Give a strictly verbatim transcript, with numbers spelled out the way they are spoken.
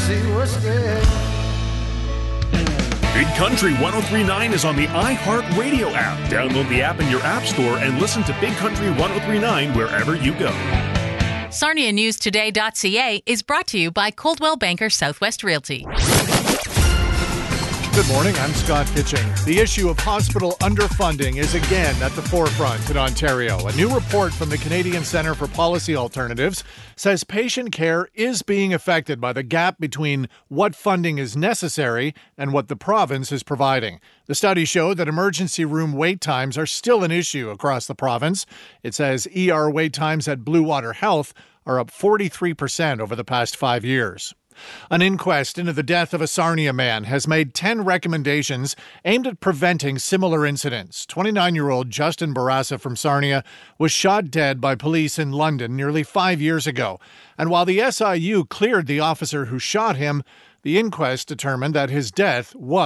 see what's there. Big Country one oh three point nine is on the iHeartRadio app. Download the app in your app store and listen to Big Country one oh three point nine wherever you go. Sarnia News Today dot C A is brought to you by Coldwell Banker Southwest Realty. Good morning, I'm Scott Kitching. The issue of hospital underfunding is again at the forefront in Ontario. A new report from the Canadian Centre for Policy Alternatives says patient care is being affected by the gap between what funding is necessary and what the province is providing. The study showed that emergency room wait times are still an issue across the province. It says E R wait times at Blue Water Health are up forty-three percent over the past five years. An inquest into the death of a Sarnia man has made ten recommendations aimed at preventing similar incidents. twenty-nine-year-old Justin Barassa from Sarnia was shot dead by police in London nearly five years ago. And while the S I U cleared the officer who shot him, the inquest determined that his death was